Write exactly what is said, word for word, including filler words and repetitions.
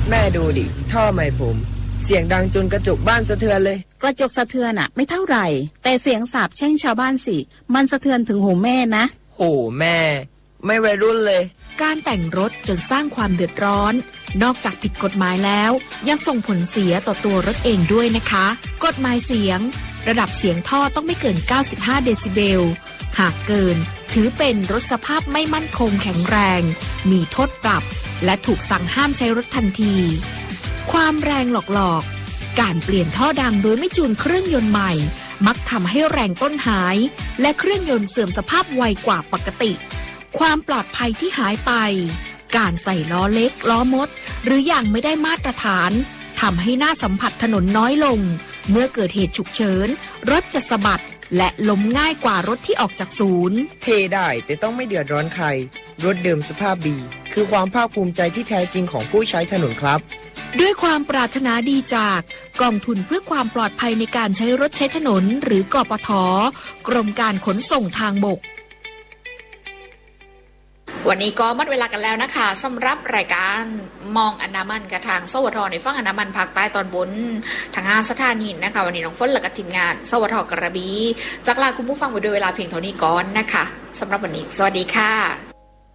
แม่ดูดิท่อไม้ผมเสียงดังจนกระจกบ้านสะเทือนเลยกระจกสะเทือนอะไม่เท่าไหร่แต่เสียงสาปแช่งชาวบ้านสิมันสะเทือนถึงหูแม่นะโหแม่ไม่วัยรุ่นเลยการแต่งรถจนสร้างความเดือดร้อนนอกจากผิดกฎหมายแล้วยังส่งผลเสียต่อตัวรถเองด้วยนะคะกฎหมายเสียงระดับเสียงท่อต้องไม่เกินเก้าสิบห้าเดซิเบลหากเกินถือเป็นรถสภาพไม่มั่นคงแข็งแรงมีโทษปรับและถูกสั่งห้ามใช้รถทันทีความแรงหลอกๆการเปลี่ยนท่อดังโดยไม่จูนเครื่องยนต์ใหม่มักทำให้แรงต้นหายและเครื่องยนต์เสื่อมสภาพไวกว่าปกติความปลอดภัยที่หายไปการใส่ล้อเล็กล้อมดหรืออย่างไม่ได้มาตรฐานทำให้หน้าสัมผัสถนนน้อยลงเมื่อเกิดเหตุฉุกเฉินรถจะสะบัดและล้มง่ายกว่ารถที่ออกจากศูนย์เทได้แต่ต้องไม่เดือดร้อนใครรถเดิมสภาพดีคือความภาคภูมิใจที่แท้จริงของผู้ใช้ถนนครับด้วยความปรารถนาดีจากกองทุนเพื่อความปลอดภัยในการใช้รถใช้ถนนหรือกปท.กรมการขนส่งทางบกวันนี้ก็หมดเวลากันแล้วนะคะสำหรับรายการมองอันดามันกับทางสวทในฝั่งอันดามันภาคใต้ตอนบนทางห้าสถานีนะคะวันนี้น้องฝนและกับทีมงานสวทกระบี่จากลาคุณผู้ฟังไปด้วยเวลาเพียงเท่านี้ก่อนนะคะสำหรับวันนี้สวัสดีค่ะ